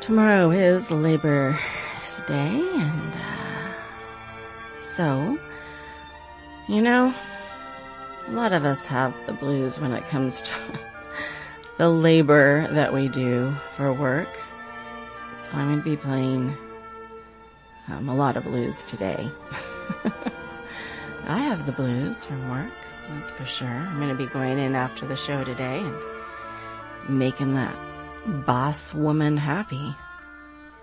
tomorrow is Labor's Day, and so, you know, a lot of us have the blues when it comes to the labor that we do for work. So I'm going to be playing a lot of blues today. I have the blues from work, that's for sure. I'm going to be going in after the show today and making that boss woman happy.